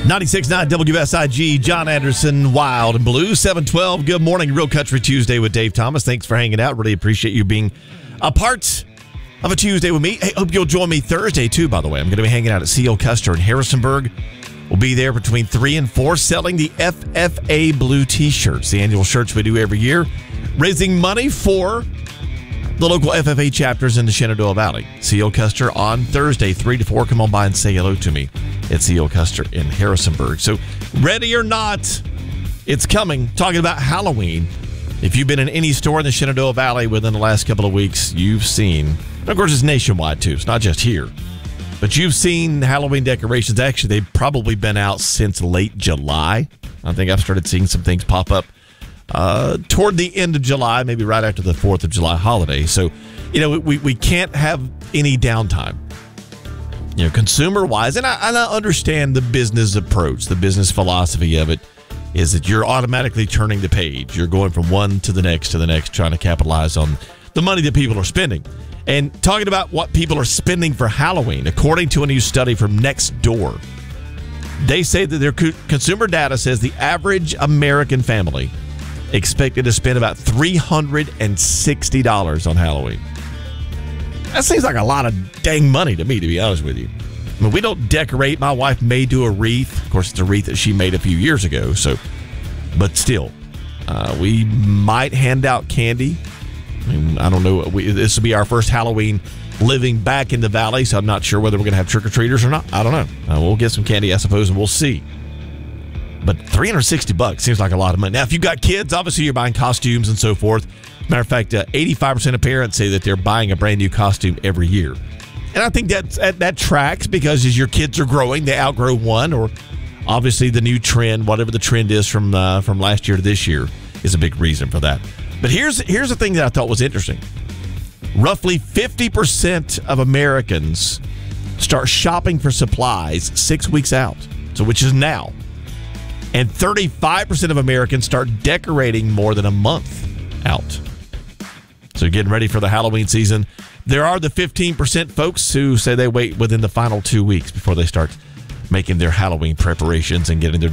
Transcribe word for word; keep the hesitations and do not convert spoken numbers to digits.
ninety-six point nine W S I G, John Anderson, Wild and Blue, seven twelve. Good morning, Real Country Tuesday with Dave Thomas. Thanks for hanging out. Really appreciate you being a part of a Tuesday with me. Hey, hope you'll join me Thursday, too, by the way. I'm going to be hanging out at C L Custer in Harrisonburg. We'll be there between three and four selling the F F A Blue T-shirts, the annual shirts we do every year, raising money for the local F F A chapters in the Shenandoah Valley. C L Custer on Thursday, three to four. Come on by and say hello to me at C L Custer in Harrisonburg. So, ready or not, it's coming. Talking about Halloween. If you've been in any store in the Shenandoah Valley within the last couple of weeks, you've seen, and of course it's nationwide too, it's not just here, but you've seen Halloween decorations. Actually, they've probably been out since late July. I think I've started seeing some things pop up uh, toward the end of July, maybe right after the fourth of July holiday. So, you know, we, we can't have any downtime. You know, consumer-wise, and I, and I understand the business approach, the business philosophy of it is that you're automatically turning the page. You're going from one to the next to the next, trying to capitalize on the money that people are spending. And talking about what people are spending for Halloween, according to a new study from Nextdoor, they say that their co- consumer data says the average American family expected to spend about three hundred sixty dollars on Halloween. That seems like a lot of dang money to me, to be honest with you. I mean, we don't decorate. My wife may do a wreath. Of course, it's a wreath that she made a few years ago. So, but still, uh, we might hand out candy. I mean, I don't know. We, this will be our first Halloween living back in the valley, so I'm not sure whether we're going to have trick-or-treaters or not. I don't know. Uh, we'll get some candy, I suppose, and we'll see. But three hundred sixty bucks seems like a lot of money. Now, if you've got kids, obviously you're buying costumes and so forth. Matter of fact, uh, eighty-five percent of parents say that they're buying a brand new costume every year. And I think that's, that, that tracks because as your kids are growing, they outgrow one, or obviously the new trend, whatever the trend is from uh, from last year to this year, is a big reason for that. But here's here's the thing that I thought was interesting. Roughly fifty percent of Americans start shopping for supplies six weeks out, so which is now. And thirty-five percent of Americans start decorating more than a month out. So getting ready for the Halloween season. There are the fifteen percent folks who say they wait within the final two weeks before they start making their Halloween preparations and getting their